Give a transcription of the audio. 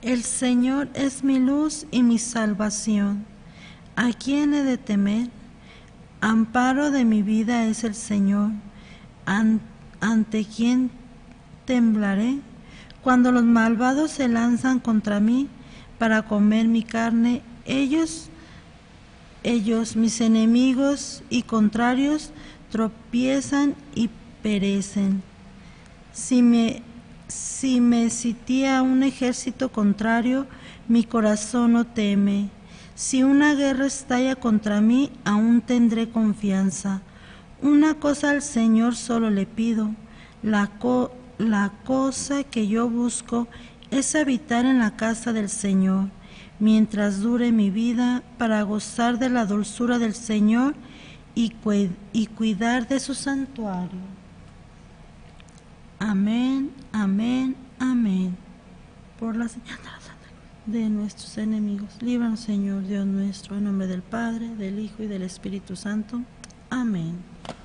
El Señor es mi luz y mi salvación. ¿A quién he de temer? Amparo de mi vida es el Señor. ¿Ante quién temblaré? Cuando los malvados se lanzan contra mí para comer mi carne, ellos, mis enemigos y contrarios, tropiezan y perecen. Si me sitía un ejército contrario, mi corazón no teme. Si una guerra estalla contra mí, aún tendré confianza. Una cosa al Señor solo le pido, la cosa que yo busco es habitar en la casa del Señor, mientras dure mi vida, para gozar de la dulzura del Señor y cuidar de su santuario. Amén, amén, amén. Por la señal de la Santa Cruz de nuestros enemigos, líbranos, Señor Dios nuestro, en nombre del Padre, del Hijo y del Espíritu Santo. Amén.